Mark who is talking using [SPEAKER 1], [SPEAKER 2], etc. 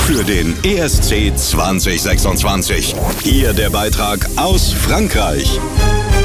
[SPEAKER 1] für den ESC 2026. Hier der Beitrag aus Frankreich.